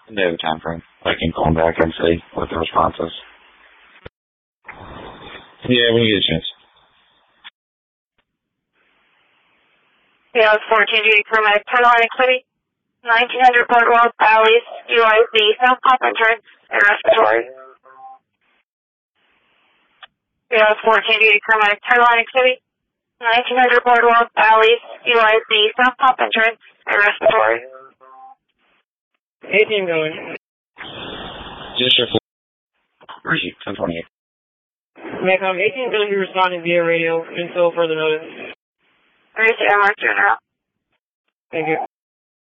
Day time frame. I can call them back and see what the response is. Yeah, when you get a chance. Yeah, 14 duty paramedic, Atlantic City, 1900 Boardwalk, Valleys, UIZ, South Poppington, and respiratory. Yeah, 14 duty paramedic, Atlantic City, 1900 Boardwalk, Valleys, UIZ, South Poppington, and respiratory. 18 going. District 1028. Macom 18 going to be responding via radio until further notice. Reach MR2 now. Thank you.